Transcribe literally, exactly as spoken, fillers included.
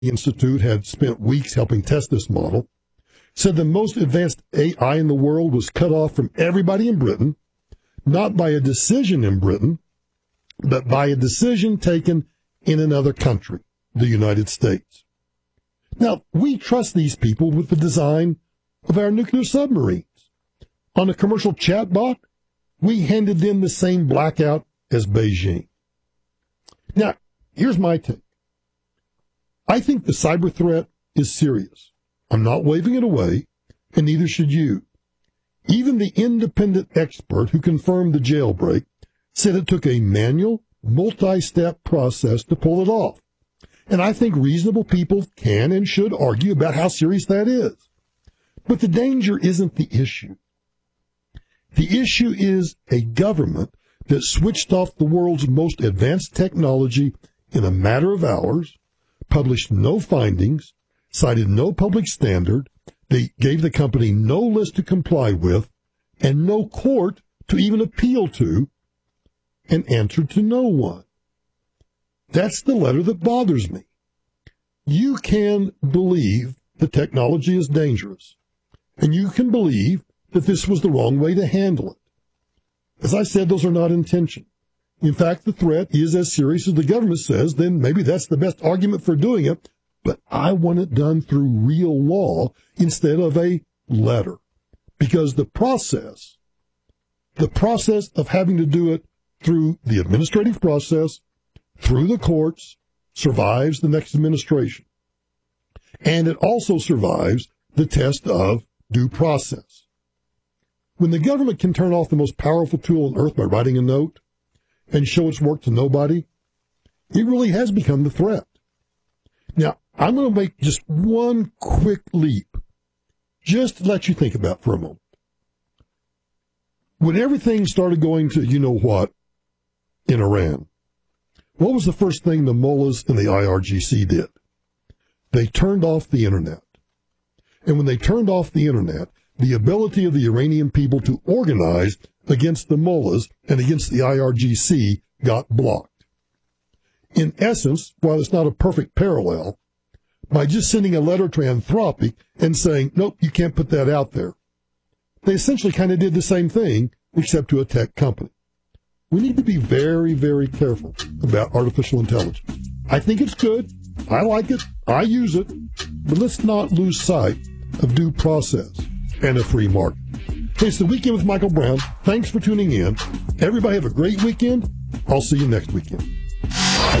Institute had spent weeks helping test this model, said the most advanced A I in the world was cut off from everybody in Britain, not by a decision in Britain, but by a decision taken in another country, the United States. Now, we trust these people with the design of our nuclear submarines. On a commercial chatbot, we handed them the same blackout as Beijing. Now, here's my take. I think the cyber threat is serious. I'm not waving it away, and neither should you. Even the independent expert who confirmed the jailbreak said it took a manual, multi-step process to pull it off. And I think reasonable people can and should argue about how serious that is. But the danger isn't the issue. The issue is a government that switched off the world's most advanced technology in a matter of hours, published no findings, cited no public standard, they gave the company no list to comply with, and no court to even appeal to, and answered to no one. That's the letter that bothers me. You can believe the technology is dangerous, and you can believe that this was the wrong way to handle it. As I said, those are not intention. In fact, the threat is as serious as the government says, then maybe that's the best argument for doing it, but I want it done through real law instead of a letter. Because the process, the process of having to do it through the administrative process, through the courts, survives the next administration. And it also survives the test of due process. When the government can turn off the most powerful tool on earth by writing a note and show its work to nobody, it really has become the threat. Now, I'm going to make just one quick leap, just to let you think about for a moment. When everything started going to you know what in Iran, what was the first thing the mullahs and the I R G C did? They turned off the internet. And when they turned off the internet, the ability of the Iranian people to organize against the mullahs and against the I R G C got blocked. In essence, while it's not a perfect parallel, by just sending a letter to Anthropic and saying, nope, you can't put that out there, they essentially kind of did the same thing, except to a tech company. We need to be very, very careful about artificial intelligence. I think it's good. I like it. I use it. But let's not lose sight of due process and a free market. Hey, it's the Weekend with Michael Brown. Thanks for tuning in. Everybody have a great weekend. I'll see you next weekend.